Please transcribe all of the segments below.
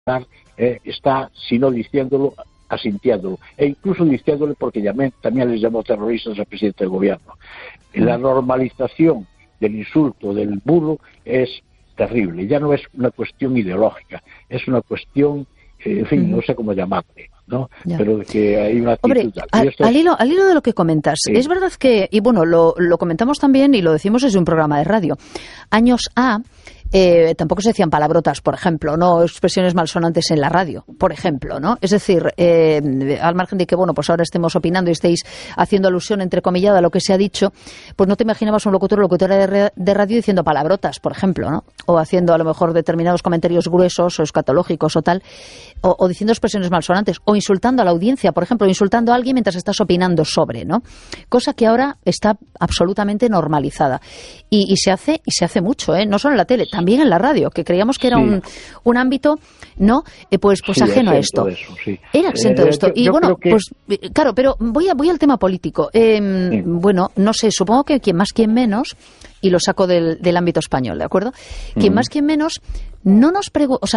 está, si no diciéndolo, asintiéndolo, e incluso diciéndole, porque también les llamó terroristas al presidente del gobierno. La normalización del insulto, del bulo, es terrible. Ya no es una cuestión ideológica, es una cuestión, en fin, no sé cómo llamarle, ¿no? Pero que hay una actitud. Hombre, al hilo de lo que comentas, sí. Es verdad que, y bueno, lo comentamos también y lo decimos desde un programa de radio, años A, tampoco se decían palabrotas, por ejemplo, no expresiones malsonantes en la radio, por ejemplo, ¿no? Es decir, al margen de que, bueno, pues ahora estemos opinando y estéis haciendo alusión entrecomillada a lo que se ha dicho, pues no te imaginabas un locutor o locutora de radio diciendo palabrotas, por ejemplo, ¿no? O haciendo a lo mejor determinados comentarios gruesos o escatológicos o tal, o diciendo expresiones malsonantes, o insultando a la audiencia, por ejemplo, insultando a alguien mientras estás opinando sobre, ¿no? Cosa que ahora está absolutamente normalizada. Y se hace mucho, ¿eh? No solo en la tele, también en la radio, que creíamos que era un ámbito, ¿no? Pues ajeno a esto. Era exento de esto. Y bueno, pues claro, pero voy al tema político. Bueno, no sé, supongo que quien más, quien menos, y lo saco del ámbito español, ¿de acuerdo? Quien más, quien menos, no nos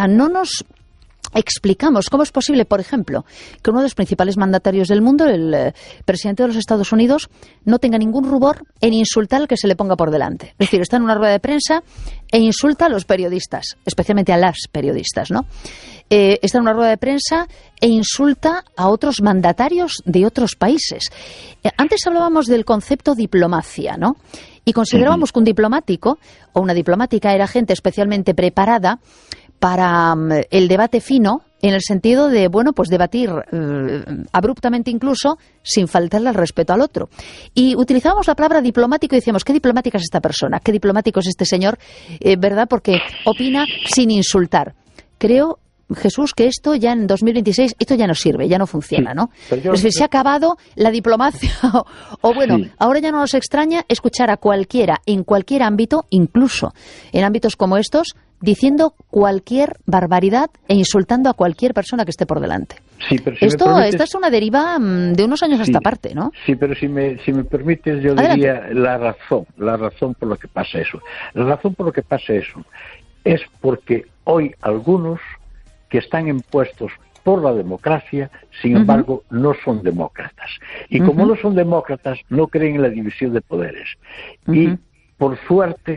explicamos cómo es posible, por ejemplo, que uno de los principales mandatarios del mundo, el presidente de los Estados Unidos, no tenga ningún rubor en insultar al que se le ponga por delante. Es decir, está en una rueda de prensa e insulta a los periodistas, especialmente a las periodistas, ¿no? Está en una rueda de prensa e insulta a otros mandatarios de otros países. Antes hablábamos del concepto diplomacia, ¿no? Y considerábamos que un diplomático o una diplomática era gente especialmente preparada para el debate fino, en el sentido de, bueno, pues debatir abruptamente incluso, sin faltarle al respeto al otro. Y utilizábamos la palabra diplomático y decíamos, ¿qué diplomática es esta persona? ¿Qué diplomático es este señor? ¿Verdad? Porque opina sin insultar. Creo, Jesús, que esto ya en 2026, esto ya no sirve, ya no funciona, ¿no? Es decir, se ha acabado la diplomacia. Ahora ya no nos extraña escuchar a cualquiera, en cualquier ámbito, incluso en ámbitos como estos, diciendo cualquier barbaridad e insultando a cualquier persona que esté por delante. Sí, pero esta es una deriva de unos años a esta parte, ¿no? Sí, pero si me permites, yo diría la razón por la que pasa eso. La razón por la que pasa eso es porque hoy algunos que están en puestos por la democracia, sin embargo, no son demócratas. Y como no son demócratas, no creen en la división de poderes. Y por suerte,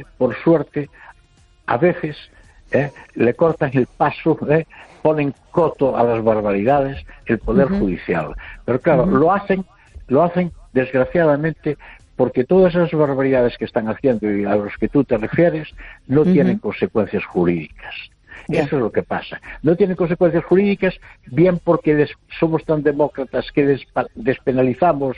a veces le cortan el paso, ponen coto a las barbaridades el Poder Judicial. Pero claro, lo hacen desgraciadamente porque todas esas barbaridades que están haciendo y a los que tú te refieres no tienen consecuencias jurídicas. Eso es lo que pasa. No tienen consecuencias jurídicas, bien porque somos tan demócratas que despenalizamos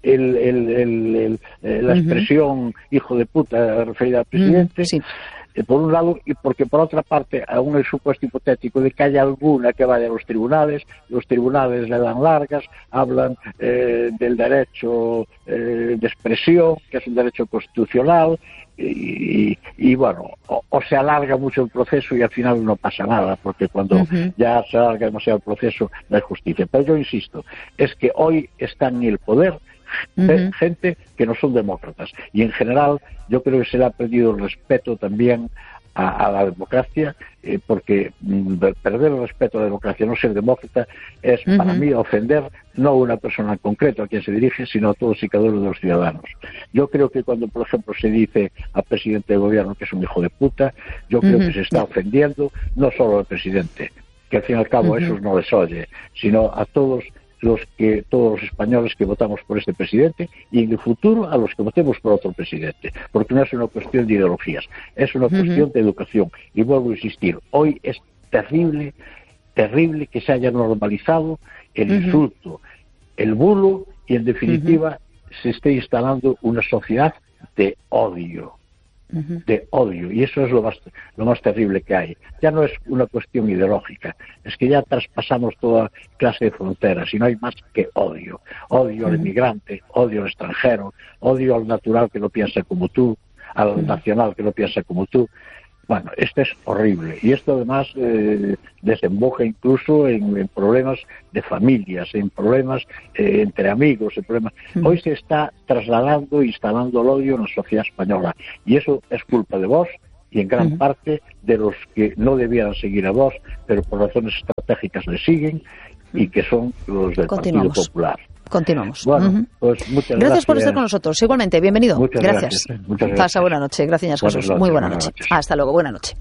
la expresión hijo de puta referida al presidente. Por un lado, y porque por otra parte, aún el supuesto hipotético de que haya alguna que vaya a los tribunales le dan largas, hablan del derecho de expresión, que es un derecho constitucional, y bueno, o se alarga mucho el proceso y al final no pasa nada, porque cuando ya se alarga demasiado el proceso no hay justicia. Pero yo insisto, es que hoy están en el poder gente que no son demócratas, y en general yo creo que se le ha perdido el respeto también a la democracia, porque perder el respeto a la democracia, no ser demócrata, es para mí ofender no a una persona en concreto a quien se dirige, sino a todos y cada uno de los ciudadanos. Yo creo que cuando, por ejemplo, se dice al presidente del gobierno que es un hijo de puta, yo creo que se está ofendiendo no solo al presidente, que al fin y al cabo eso no les oye, sino a todos los españoles que votamos por este presidente, y en el futuro a los que votemos por otro presidente, porque no es una cuestión de ideologías, es una cuestión de educación. Y vuelvo a insistir, hoy es terrible que se haya normalizado el insulto, el bulo, y en definitiva se esté instalando una sociedad de odio. Y eso es lo más terrible que hay. Ya no es una cuestión ideológica, es que ya traspasamos toda clase de fronteras y no hay más que odio al inmigrante, odio al extranjero, odio al natural que no piensa como tú, al nacional que no piensa como tú. Bueno, esto es horrible, y esto además desemboca incluso en problemas de familias, en problemas entre amigos, en problemas. Hoy se está instalando el odio en la sociedad española, y eso es culpa de Vox y en gran parte de los que no debían seguir a Vox, pero por razones estratégicas le siguen, y que son los del Partido Popular. Continuamos. Bueno, pues muchas gracias por estar con nosotros. Igualmente, bienvenido. Muchas gracias. Muchas gracias. Pasa buena noche. Gracias, Jesús. Muy buena noche. Hasta luego. Buena noche.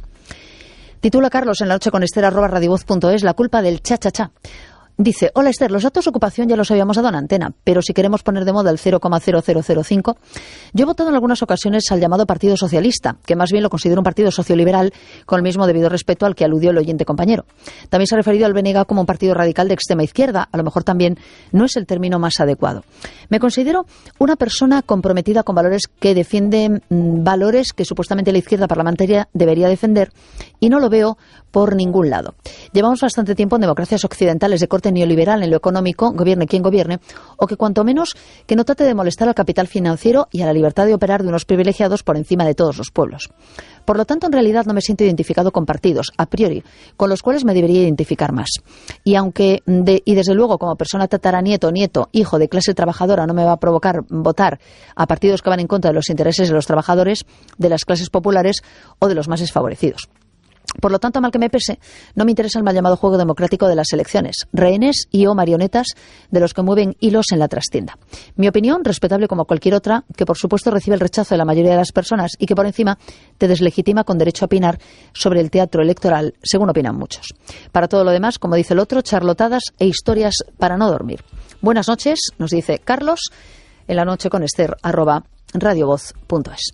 Titula Carlos en la noche con Esther @radiovoz.es, la culpa del cha-cha-cha. Dice, hola Esther, los datos de ocupación ya los habíamos dado en antena, pero si queremos poner de moda el 0,0005, yo he votado en algunas ocasiones al llamado Partido Socialista, que más bien lo considero un partido socioliberal con el mismo debido respeto al que aludió el oyente compañero. También se ha referido al BNG como un partido radical de extrema izquierda, a lo mejor también no es el término más adecuado. Me considero una persona comprometida con valores que defienden valores que supuestamente la izquierda parlamentaria debería defender, y no lo veo por ningún lado. Llevamos bastante tiempo en democracias occidentales de corte neoliberal en lo económico, gobierne quien gobierne, o que cuanto menos que no trate de molestar al capital financiero y a la libertad de operar de unos privilegiados por encima de todos los pueblos. Por lo tanto, en realidad no me siento identificado con partidos, a priori, con los cuales me debería identificar más. Y desde luego, como persona tataranieto, nieto, hijo de clase trabajadora, no me va a provocar votar a partidos que van en contra de los intereses de los trabajadores, de las clases populares o de los más desfavorecidos. Por lo tanto, mal que me pese, no me interesa el mal llamado juego democrático de las elecciones, rehenes y o marionetas de los que mueven hilos en la trastienda. Mi opinión, respetable como cualquier otra, que por supuesto recibe el rechazo de la mayoría de las personas y que por encima te deslegitima con derecho a opinar sobre el teatro electoral, según opinan muchos. Para todo lo demás, como dice el otro, charlotadas e historias para no dormir. Buenas noches, nos dice Carlos, en la noche con Esther, @radiovoz.es.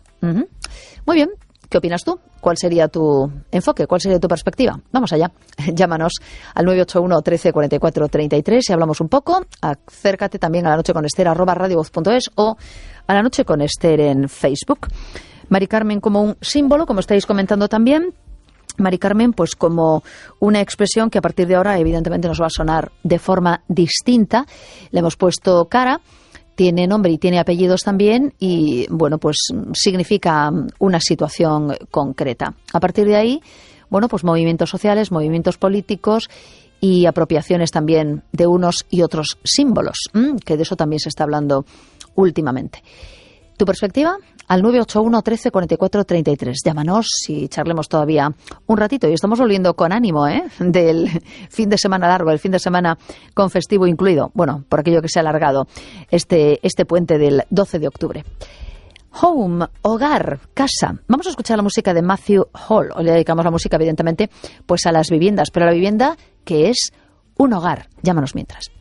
Muy bien. ¿Qué opinas tú? ¿Cuál sería tu enfoque? ¿Cuál sería tu perspectiva? Vamos allá. Llámanos al 981 13 44 33 y hablamos un poco. Acércate también a la noche con Esther @radiovoz.es o a la noche con Esther en Facebook. Mari Carmen como un símbolo, como estáis comentando también. Mari Carmen, pues como una expresión que a partir de ahora evidentemente nos va a sonar de forma distinta. Le hemos puesto cara. Tiene nombre y tiene apellidos también y, bueno, pues significa una situación concreta. A partir de ahí, bueno, pues movimientos sociales, movimientos políticos y apropiaciones también de unos y otros símbolos, que de eso también se está hablando últimamente. ¿Tu perspectiva? Al 981 13 44 33. Llámanos y charlemos todavía un ratito. Y estamos volviendo con ánimo, del fin de semana largo, el fin de semana con festivo incluido. Bueno, por aquello que se ha alargado este puente del 12 de octubre. Home, hogar, casa. Vamos a escuchar la música de Matthew Hall. Hoy le dedicamos la música, evidentemente, pues a las viviendas. Pero a la vivienda que es un hogar. Llámanos mientras.